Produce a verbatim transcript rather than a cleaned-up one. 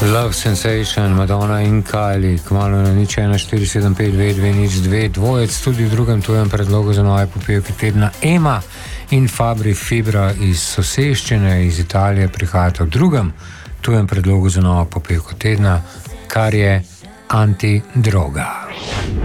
Love Sensation, Madonna in Kylie, kmalo na nič ena štiri sedem pet dve dve nič dve, dvojec tudi v drugem tujem predlogu za nove popevke tedna. Ema in Fabri Fibra iz soseščine, iz Italije, prihajata v drugem tujem predlogu za novo popevko tedna, kar je Antidroga.